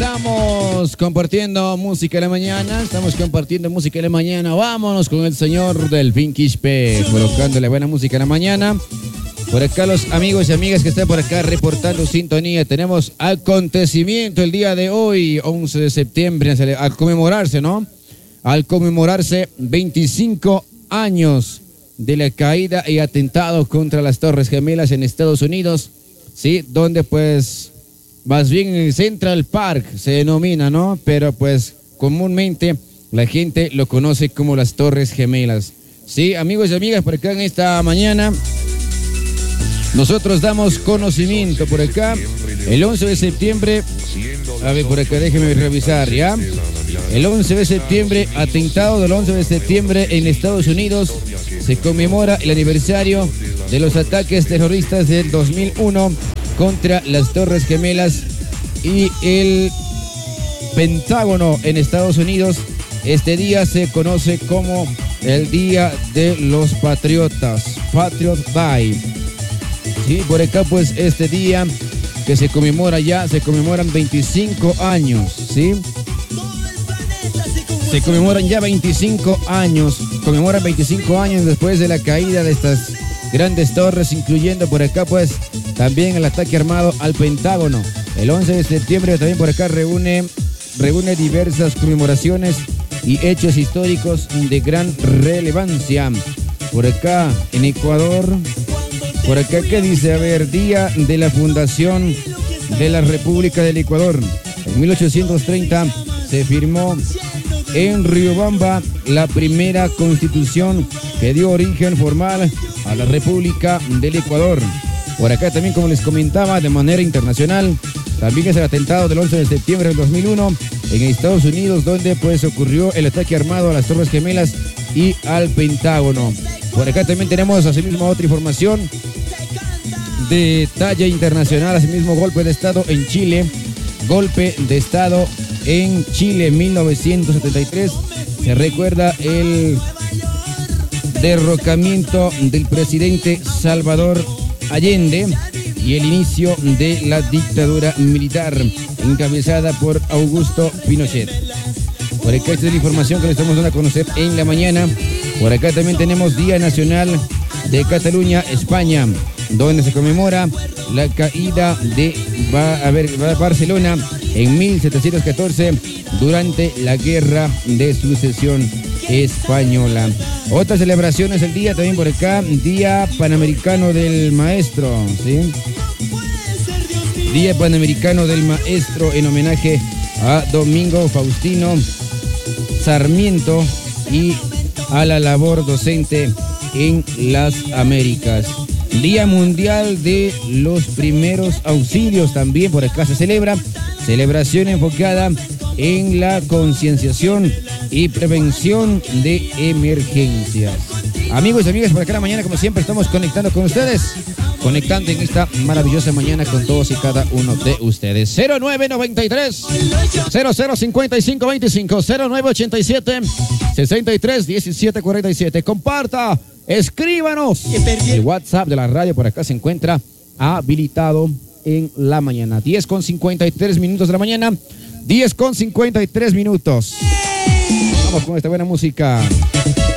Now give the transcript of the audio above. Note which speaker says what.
Speaker 1: Estamos compartiendo música en la mañana. Vámonos con el señor del Quispe, colocándole buena música en la mañana. Por acá los amigos y amigas que están por acá reportando sintonía. Tenemos acontecimiento el día de hoy, 11 de septiembre, al conmemorarse, ¿no? Al conmemorarse 25 años de la caída y atentado contra las Torres Gemelas en Estados Unidos, ¿sí? Donde pues, más bien en el Central Park se denomina, ¿no? Pero pues comúnmente la gente lo conoce como las Torres Gemelas. Sí, amigos y amigas, por acá en esta mañana nosotros damos conocimiento por acá. El 11 de septiembre, a ver, por acá déjeme revisar, ¿ya? El 11 de septiembre, atentado del 11 de septiembre en Estados Unidos, se conmemora el aniversario de los ataques terroristas del 2001 contra las Torres Gemelas y el Pentágono en Estados Unidos. Este día se conoce como el Día de los Patriotas, Patriot Day. Sí, por acá pues este día que se conmemoran 25 años, ¿sí? Se conmemoran 25 años después de la caída de estas grandes torres, incluyendo por acá pues también el ataque armado al Pentágono. El 11 de septiembre también por acá reúne diversas conmemoraciones y hechos históricos de gran relevancia. Por acá en Ecuador, por acá ¿qué dice? A ver, Día de la Fundación de la República del Ecuador. En 1830 se firmó en Riobamba la primera constitución que dio origen formal a la República del Ecuador. Por acá también, como les comentaba, de manera internacional, también es el atentado del 11 de septiembre del 2001 en Estados Unidos, donde pues ocurrió el ataque armado a las Torres Gemelas y al Pentágono. Por acá también tenemos asimismo otra información de talla internacional, asimismo golpe de Estado en Chile. Golpe de Estado en Chile, 1973. Se recuerda el derrocamiento del presidente Salvador Allende y el inicio de la dictadura militar encabezada por Augusto Pinochet. Por acá esta es la información que les estamos dando a conocer en la mañana. Por acá también tenemos Día Nacional de Cataluña, España, donde se conmemora la caída de Barcelona en 1714 durante la Guerra de Sucesión Española. Otras celebraciones el día también por acá, Día Panamericano del Maestro, ¿sí? Día Panamericano del Maestro en homenaje a Domingo Faustino Sarmiento y a la labor docente en las Américas. Día Mundial de los Primeros Auxilios también por acá se celebra. Celebración enfocada en la concienciación y prevención de emergencias. Amigos y amigas, por acá la mañana, como siempre, estamos conectando con ustedes. Conectando en esta maravillosa mañana con todos y cada uno de ustedes. 0993 005525 0987 63 17 47. Comparta, escríbanos. El WhatsApp de la radio por acá se encuentra habilitado en la mañana. 10:53 minutos de la mañana. 10:53 minutos. Vamos con esta buena música.